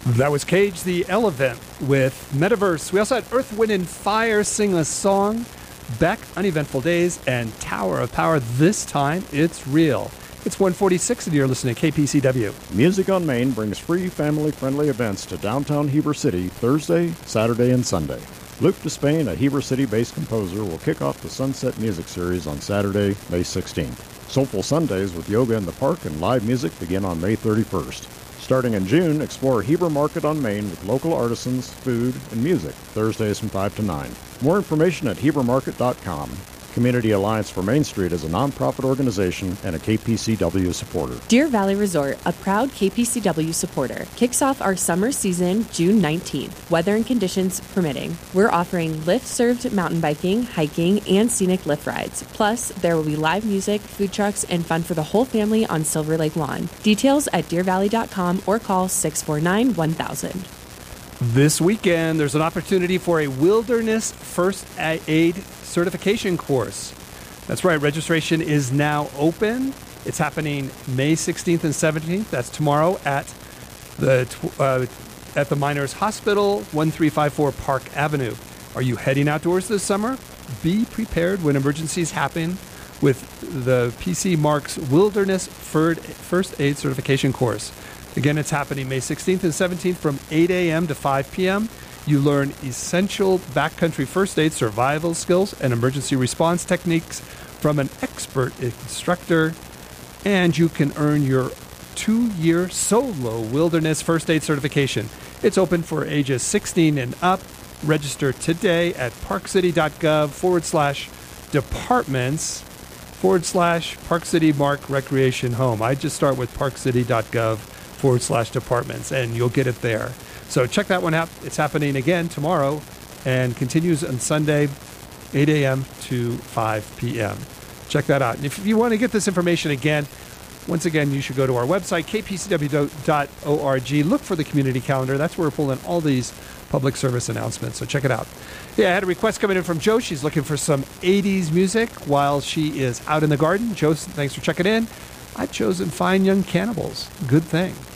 That was Cage the Elephant with Metaverse. We also had Earth, Wind, and Fire sing a song. Beck, Uneventful Days, and Tower of Power. This time, it's real. It's 1:46 and you're listening to KPCW. Music on Main brings free family-friendly events to downtown Heber City Thursday, Saturday, and Sunday. Luke Despain, a Heber City-based composer, will kick off the Sunset Music Series on Saturday, May 16th. Soulful Sundays with yoga in the park and live music begin on May 31st. Starting in June, explore Heber Market on Main with local artisans, food, and music, Thursdays from 5 to 9. More information at hebermarket.com. Community Alliance for Main Street is a nonprofit organization and a KPCW supporter. Deer Valley Resort, a proud KPCW supporter, kicks off our summer season June 19th, weather and conditions permitting. We're offering lift-served mountain biking, hiking, and scenic lift rides. Plus, there will be live music, food trucks, and fun for the whole family on Silver Lake Lawn. Details at deervalley.com or call 649-1000. This weekend, there's an opportunity for a wilderness first aid certification course. That's right, registration is now open. It's happening May 16th and 17th. That's tomorrow at the Miners Hospital, 1354 Park Avenue. Are you heading outdoors this summer? Be prepared when emergencies happen with the PC Marks Wilderness First Aid Certification course. Again, it's happening May 16th and 17th from 8 a.m. to 5 p.m. You learn essential backcountry first aid survival skills and emergency response techniques from an expert instructor, and you can earn your 2-year solo wilderness first aid certification. It's open for ages 16 and up. Register today at parkcity.gov/departments/Park City Mark Recreation Home. I just start with parkcity.gov/departments, and you'll get it there. So check that one out. It's happening again tomorrow and continues on Sunday, 8 a.m. to 5 p.m. Check that out. And if you want to get this information again, once again, you should go to our website, kpcw.org. Look for the community calendar. That's where we're pulling all these public service announcements. So check it out. Yeah, I had a request coming in from Jo. She's looking for some 80s music while she is out in the garden. Jo, thanks for checking in. I've chosen Fine Young Cannibals. Good thing.